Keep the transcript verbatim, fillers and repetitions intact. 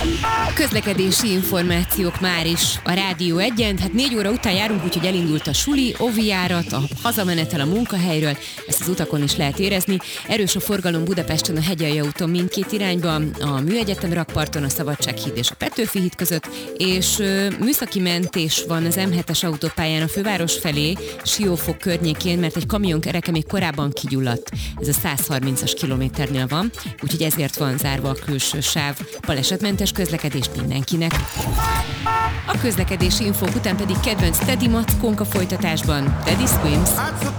Közlekedési információk már is a Rádió Egyen. Hát négy óra után járunk, úgyhogy elindult a suli, ovi járat, a hazamenetel a munkahelyről, ezt az utakon is lehet érezni. Erős a forgalom Budapesten a Hegyalja úton mindkét irányba, a Műegyetem rakparton, a Szabadsághíd és a Petőfi híd között, és ö, műszaki mentés van az em hetes autópályán a főváros felé, Siófok környékén, mert egy kamion kereke még korábban kigyulladt. Ez a száz harmincas kilométernél van, úgyhogy ezért van zárva a külső sáv. Balesetmentes közlekedést mindenkinek. A közlekedési infók után pedig kedvenc Teddy Mackónk a folytatásban. Teddy Swims.